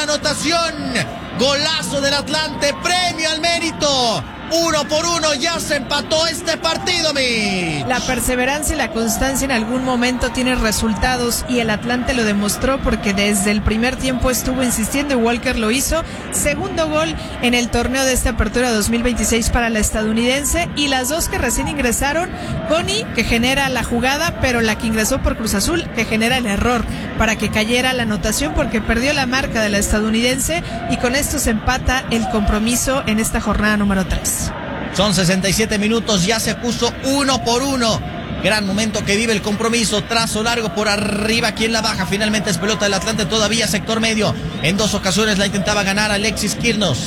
anotación. Golazo del Atlante, premio al mérito. 1-1, ya se empató este partido, Mitch. La perseverancia y la constancia en algún momento tienen resultados y el Atlante lo demostró porque desde el primer tiempo estuvo insistiendo y Walker lo hizo. Segundo gol en el torneo de esta apertura 2026 para la estadounidense y las dos que recién ingresaron, Connie que genera la jugada, pero la que ingresó por Cruz Azul que genera el error para que cayera la anotación porque perdió la marca de la estadounidense y con esto se empata el compromiso en esta jornada número 3. Son 67 minutos, ya se puso 1-1. Gran momento que vive el compromiso. Trazo largo por arriba, quien la baja. Finalmente es pelota del Atlante, todavía sector medio. En dos ocasiones la intentaba ganar Alexis Quirnos.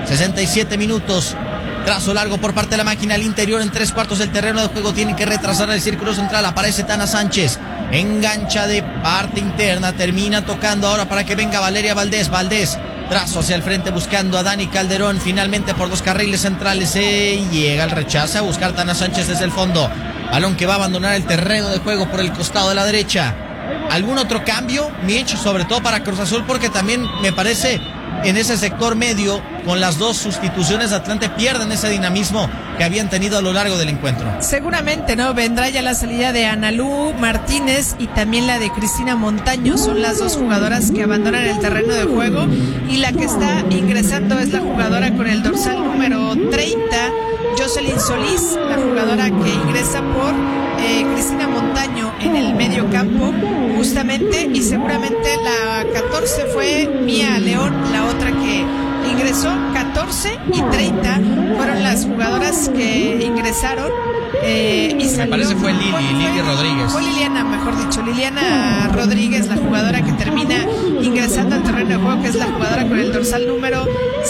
67 minutos. Trazo largo por parte de la máquina al interior en 3/4 del terreno de juego. Tienen que retrasar el círculo central. Aparece Tana Sánchez. Engancha de parte interna. Termina tocando ahora para que venga Valeria Valdés. Valdés. Trazo hacia el frente buscando a Dani Calderón. Finalmente por dos carriles centrales llega el rechazo a buscar Tana Sánchez desde el fondo. Balón que va a abandonar el terreno de juego por el costado de la derecha. ¿Algún otro cambio, Mitch? Sobre todo para Cruz Azul porque también me parece en ese sector medio con las dos sustituciones de Atlante pierden ese dinamismo que habían tenido a lo largo del encuentro. Seguramente, ¿no? Vendrá ya la salida de Analú Martínez y también la de Cristina Montaño. Son las dos jugadoras que abandonan el terreno de juego y la que está ingresando es la jugadora con el dorsal número 30, Jocelyn Solís, la jugadora que ingresa por Cristina Montaño en el medio campo, justamente, y seguramente la 14 fue Mía León, la otra que ingresó. 14 y 30 fueron las jugadoras que ingresaron. Y me parece fue Lili Rodríguez. Fue Liliana, mejor dicho, Liliana Rodríguez, la jugadora que termina ingresando al terreno de juego, que es la jugadora con el dorsal número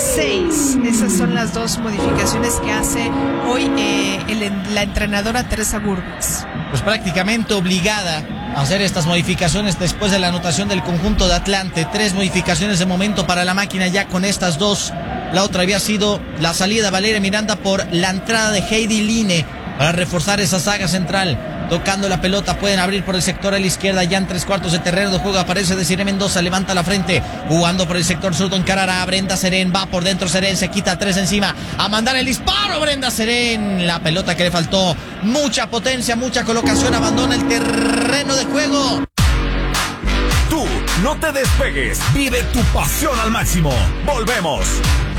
6. Esas son las dos modificaciones que hace hoy la entrenadora Teresa Burgos. Pues prácticamente obligada a hacer estas modificaciones después de la anotación del conjunto de Atlante. 3 modificaciones de momento para la máquina ya con estas dos. La otra había sido la salida de Valeria Miranda por la entrada de Heidi Line para reforzar esa saga central. Tocando la pelota, pueden abrir por el sector a la izquierda, ya en 3/4 de terreno de juego. Aparece Desiree Mendoza, levanta la frente, jugando por el sector sur, encarará a Brenda Serén, va por dentro Serén, se quita 3 encima, a mandar el disparo Brenda Serén. La pelota que le faltó, mucha potencia, mucha colocación, abandona el terreno de juego. Tú, no te despegues, vive tu pasión al máximo. Volvemos.